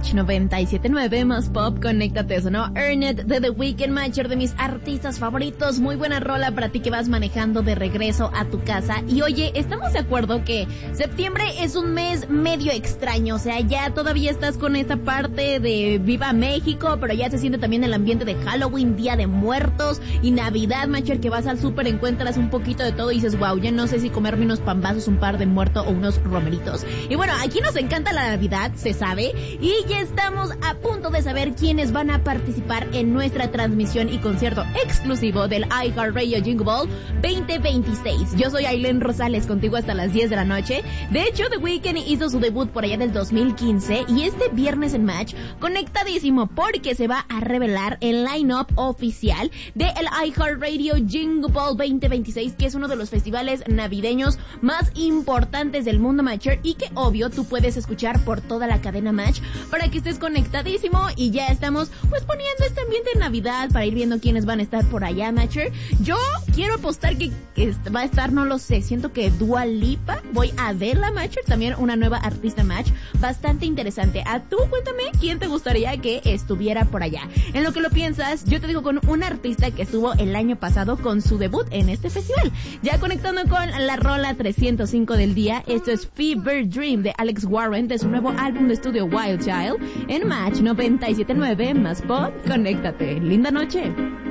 Match 97.9 más pop, conéctate, sonó Earn It de The Weeknd, Matcher, de mis artistas favoritos. Muy buena rola para ti que vas manejando de regreso a tu casa. Y oye, estamos de acuerdo que septiembre es un mes medio extraño, o sea, ya todavía estás con esta parte de Viva México, pero ya se siente también el ambiente de Halloween, Día de Muertos y Navidad, Matcher, que vas al súper, encuentras un poquito de todo y dices, wow, ya no sé si comerme unos pambazos, un par de muertos o unos romeritos. Y bueno, aquí nos encanta la Navidad, se sabe, y ya estamos a punto de saber quiénes van a participar en nuestra transmisión y concierto exclusivo del iHeartRadio Jingle Ball 2026. Yo soy Ailén Rosales, contigo hasta las 10 de la noche. De hecho, The Weeknd hizo su debut por allá del 2015 y este viernes en Match, conectadísimo porque se va a revelar el line-up oficial del iHeartRadio Jingle Ball 2026, que es uno de los festivales navideños más importantes del mundo, Matcher, y que obvio tú puedes escuchar por toda la cadena Match para que estés conectadísimo. Y ya estamos pues poniendo este ambiente de Navidad para ir viendo quiénes van a estar por allá, Matcher. Yo quiero apostar que va a estar, no lo sé, siento que Dua Lipa, voy a verla, Matcher, también una nueva artista Match, bastante interesante. A tú, cuéntame quién te gustaría que estuviera por allá. En lo que lo piensas, yo te digo con una artista que estuvo el año pasado con su debut en este festival. Ya conectando con la rola 305 del día, esto es Fever Dream de Alex Warren de su nuevo álbum de estudio Wild Child en Match 97.9 más pop, conéctate. Linda noche.